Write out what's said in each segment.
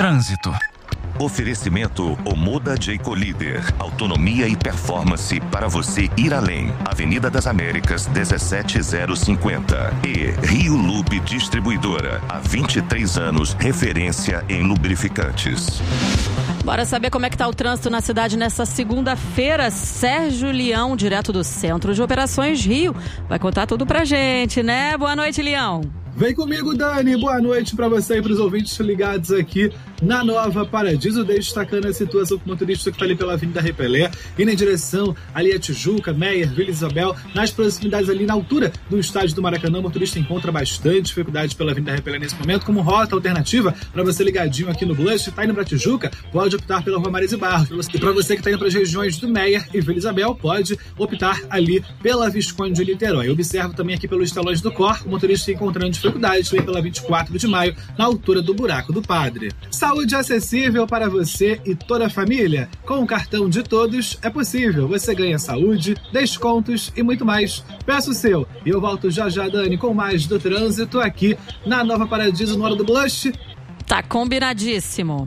Trânsito. Oferecimento Omoda Jayco Líder. Autonomia e performance para você ir além. Avenida das Américas, 17050. E Rio Lube Distribuidora. Há 23 anos, referência em lubrificantes. Bora saber como é que tá o trânsito na cidade nessa segunda-feira. Sérgio Leão, direto do Centro de Operações Rio, vai contar tudo pra gente, né? Boa noite, Leão. Vem comigo, Dani. Boa noite para você e para os ouvintes ligados aqui na Nova Paradiso, destacando a situação com o motorista que está ali pela Avenida Repelé, indo em direção ali a Tijuca, Meier, Vila Isabel, nas proximidades ali na altura do estádio do Maracanã. O motorista encontra bastante dificuldade pela Avenida Repelé nesse momento. Como rota alternativa, para você ligadinho aqui no Blush, está indo para Tijuca, pode optar pela Rua Marise Barros. E para você que está indo para as regiões do Meier e Vila Isabel, pode optar ali pela Visconde de Niterói. Eu observo também aqui pelos telões do COR, o motorista encontrando dificuldade também pela 24 de maio, na altura do Buraco do Padre. Saúde acessível para você e toda a família. Com o cartão de todos é possível. Você ganha saúde, descontos e muito mais. Peça o seu. E eu volto já, Dani, com mais do trânsito aqui na Nova Paradiso, no Hora do Blush. Tá combinadíssimo.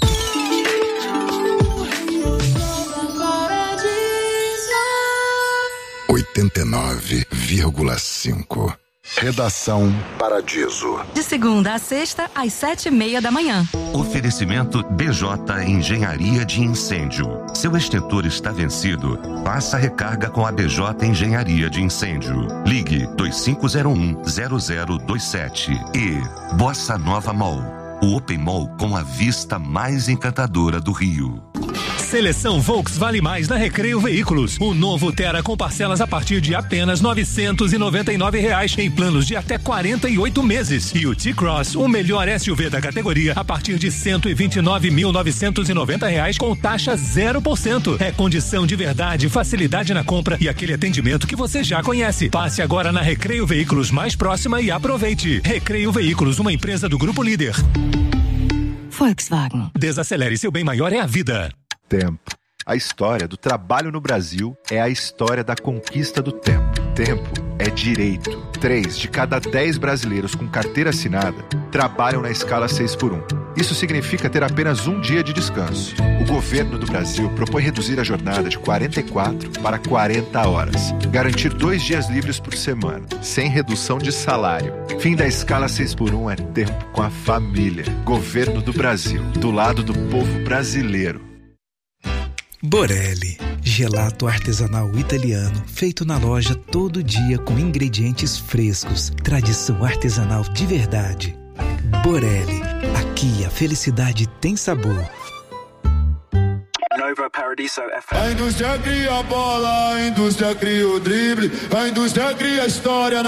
(89,5) Redação Paradiso. De segunda a sexta, às 7:30 da manhã. Oferecimento BJ Engenharia de Incêndio. Seu extintor está vencido? Faça recarga com a BJ Engenharia de Incêndio. Ligue 2501-0027. E Bossa Nova Mall. O Open Mall com a vista mais encantadora do Rio. Seleção Volks Vale Mais na Recreio Veículos. O novo Tera com parcelas a partir de apenas R$ 999 em planos de até 48 meses. E o T-Cross, o melhor SUV da categoria, a partir de R$ 129.990 com taxa 0%. É condição de verdade, facilidade na compra e aquele atendimento que você já conhece. Passe agora na Recreio Veículos mais próxima e aproveite. Recreio Veículos, uma empresa do Grupo Líder. Volkswagen. Desacelere, seu bem maior é a vida. Tempo. A história do trabalho no Brasil é a história da conquista do tempo. Tempo é direito. 3 de cada 10 brasileiros com carteira assinada trabalham na escala 6x1. Isso significa ter apenas um dia de descanso. O governo do Brasil propõe reduzir a jornada de 44 para 40 horas. Garantir 2 dias livres por semana, sem redução de salário. Fim da escala 6x1 é tempo com a família. Governo do Brasil, do lado do povo brasileiro. Borelli, gelato artesanal italiano, feito na loja todo dia com ingredientes frescos, tradição artesanal de verdade. Borelli, aqui a felicidade tem sabor. Nova Paradiso FM. A indústria cria a bola, a indústria cria o drible, a indústria cria a história.